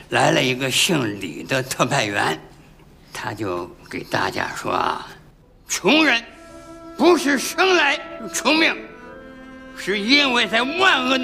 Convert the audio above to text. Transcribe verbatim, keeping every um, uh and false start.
来了一个姓李的特派员，他就给大家说啊，穷人不是生来就穷命，是因为在万恶的